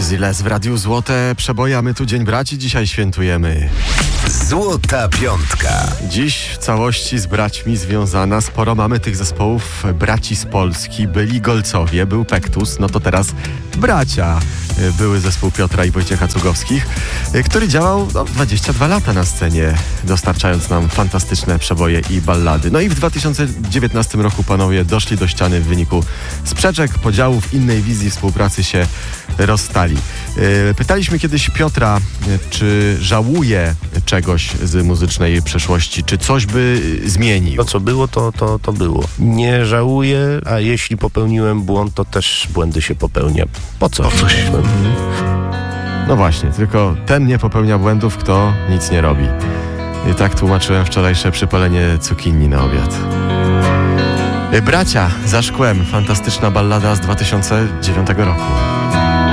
Ziles w Radiu Złote Przeboje, a my tu Dzień Braci dzisiaj świętujemy. Złota Piątka. Dziś w całości z braćmi związana. Sporo mamy tych zespołów braci z Polski. Byli Golcowie, był Pektus, no to teraz bracia. Były zespół Piotra i Wojciecha Cugowskich, który działał 22 lata na scenie, dostarczając nam fantastyczne przeboje i ballady. No i w 2019 roku panowie doszli do ściany w wyniku sprzeczek, podziałów, innej wizji współpracy się rozstali. Pytaliśmy kiedyś Piotra, czy żałuje czegoś z muzycznej przeszłości, czy coś by zmienił. To co było, to było. Nie żałuję, a jeśli popełniłem błąd, to też błędy się popełnia. Po coś. No właśnie, tylko ten nie popełnia błędów, kto nic nie robi. I tak tłumaczyłem wczorajsze przypalenie cukinii na obiad. Bracia za szkłem, fantastyczna ballada z 2009 roku.